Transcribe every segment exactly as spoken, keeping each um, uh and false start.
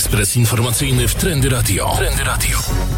Ekspres informacyjny w Trendy Radio. Trendy Radio.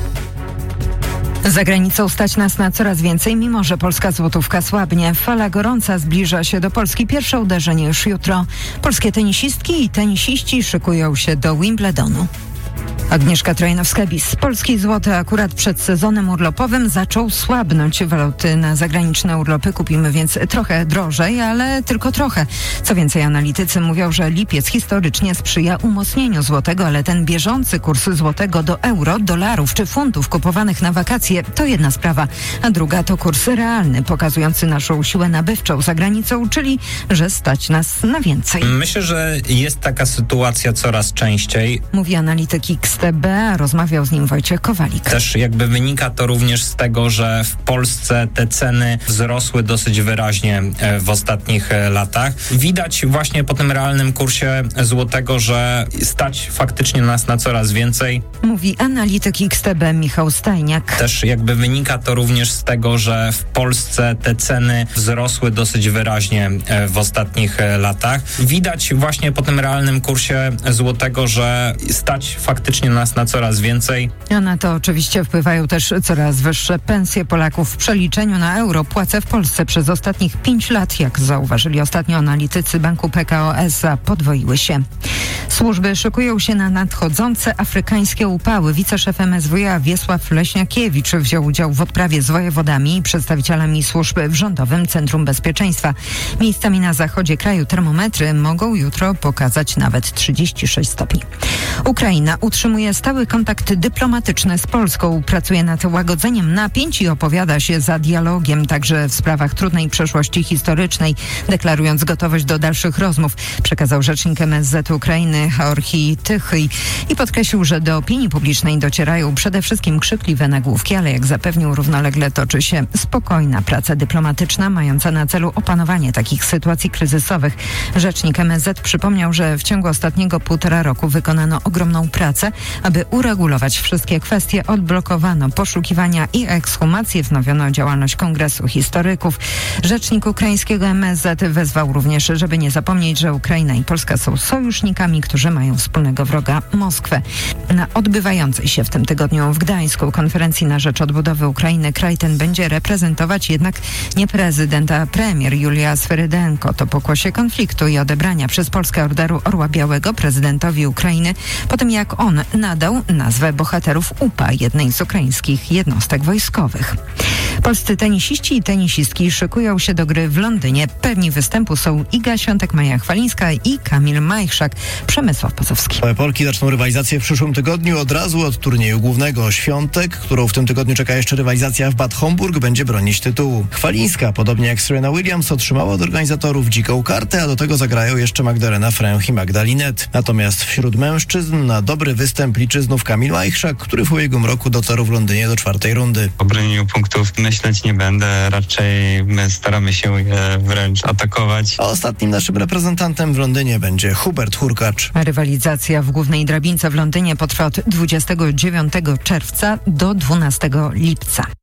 Za granicą stać nas na coraz więcej, mimo że polska złotówka słabnie. Fala gorąca zbliża się do Polski. Pierwsze uderzenie już jutro. Polskie tenisistki i tenisiści szykują się do Wimbledonu. Agnieszka Trojanowska-Bis. Polski złoty akurat przed sezonem urlopowym zaczął słabnąć. Waluty na zagraniczne urlopy kupimy więc trochę drożej, ale tylko trochę. Co więcej, analitycy mówią, że lipiec historycznie sprzyja umocnieniu złotego, ale ten bieżący kurs złotego do euro, dolarów czy funtów kupowanych na wakacje to jedna sprawa, a druga to kurs realny, pokazujący naszą siłę nabywczą za granicą, czyli że stać nas na więcej. Myślę, że jest taka sytuacja coraz częściej. Mówi analityk X T B, a rozmawiał z nim Wojciech Kowalik. Też jakby wynika to również z tego, że w Polsce te ceny wzrosły dosyć wyraźnie w ostatnich latach. Widać właśnie po tym realnym kursie złotego, że stać faktycznie nas na coraz więcej. Mówi analityk X T B Michał Stajniak. Też jakby wynika to również z tego, że w Polsce te ceny wzrosły dosyć wyraźnie w ostatnich latach. Widać właśnie po tym realnym kursie złotego, że stać faktycznie nas na coraz więcej. A na to oczywiście wpływają też coraz wyższe pensje Polaków. W przeliczeniu na euro płace w Polsce przez ostatnich pięć lat, jak zauważyli ostatnio analitycy banku P K O S A, podwoiły się. Służby szykują się na nadchodzące afrykańskie upały. Wiceszef M S W A Wiesław Leśniakiewicz wziął udział w odprawie z wojewodami i przedstawicielami służb w Rządowym Centrum Bezpieczeństwa. Miejscami na zachodzie kraju termometry mogą jutro pokazać nawet trzydzieści sześć stopni. Ukraina utrzymuje stały kontakt dyplomatyczny z Polską, pracuje nad łagodzeniem napięć i opowiada się za dialogiem, także w sprawach trudnej przeszłości historycznej, deklarując gotowość do dalszych rozmów, przekazał rzecznik M S Z Ukrainy Georgij Tychyj i podkreślił, że do opinii publicznej docierają przede wszystkim krzykliwe nagłówki, ale jak zapewnił, równolegle toczy się spokojna praca dyplomatyczna mająca na celu opanowanie takich sytuacji kryzysowych. Rzecznik M S Z przypomniał, że w ciągu ostatniego półtora roku wykonano ogromną pracę, aby uregulować wszystkie kwestie. Odblokowano poszukiwania i ekshumacje, wznowiono działalność Kongresu Historyków. Rzecznik ukraińskiego M S Z wezwał również, żeby nie zapomnieć, że Ukraina i Polska są sojusznikami, którzy mają wspólnego wroga Moskwę. Na odbywającej się w tym tygodniu w Gdańsku konferencji na rzecz odbudowy Ukrainy kraj ten będzie reprezentować jednak nie prezydent, a premier Julia Swerydenko. To pokłosie konfliktu i odebrania przez Polskę Orderu Orła Białego prezydentowi Ukrainy po tym, jak on nadał nazwę bohaterów U P A, jednej z ukraińskich jednostek wojskowych. Polscy tenisiści i tenisistki szykują się do gry w Londynie. Pewni występu są Iga Świątek-Maja Chwalińska i Kamil Majchrzak. Przemysław Pozowski. Polki zaczną rywalizację w przyszłym tygodniu od razu od turnieju głównego. Świątek, którą w tym tygodniu czeka jeszcze rywalizacja w Bad Homburg, będzie bronić tytułu. Chwalińska, podobnie jak Serena Williams, otrzymała od organizatorów dziką kartę, a do tego zagrają jeszcze Magdalena Fręch i Magda Linette. Natomiast wśród mężczyzn na dobry występ liczy znów Kamil Majchrzak, który w ubiegłym roku dotarł w Londynie do czwartej rundy. O bronieniu punktów myśleć nie będę, raczej my staramy się je wręcz atakować. A ostatnim naszym reprezentantem w Londynie będzie Hubert Hurkacz. Rywalizacja w głównej drabince w Londynie potrwa od dwudziestego dziewiątego czerwca do dwunastego lipca.